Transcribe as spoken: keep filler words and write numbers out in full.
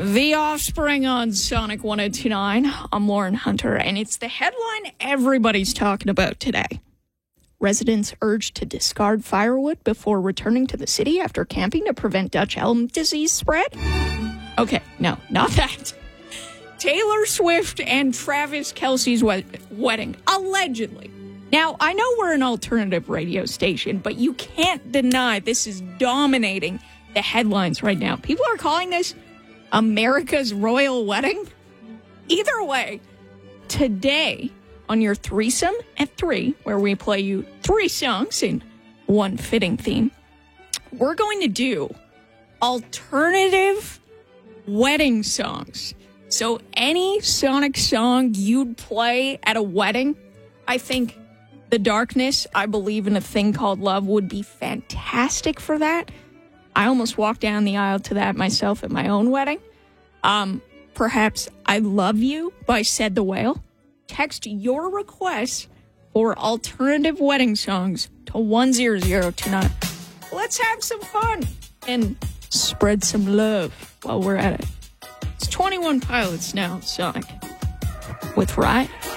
The Offspring on Sonic one oh two point nine. I'm Lauren Hunter, and it's the headline everybody's talking about today. Residents urged to discard firewood before returning to the city after camping to prevent Dutch elm disease spread. Okay, no, not that. Taylor Swift and Travis Kelce's wed- wedding, allegedly. Now, I know we're an alternative radio station, but you can't deny this is dominating the headlines right now. People are calling this America's royal wedding. Either way, today on your threesome at three, where we play you three songs in one fitting theme, we're going to do alternative wedding songs. So any Sonic song you'd play at a wedding, I think The Darkness, I Believe in a Thing Called Love would be fantastic for that. I almost walked down the aisle to that myself at my own wedding. Um, perhaps I Love You by Said the Whale. Text your requests for alternative wedding songs to one zero zero two nine. Let's have some fun and spread some love while we're at it. It's twenty-one Pilots now, Sonic, with Riot.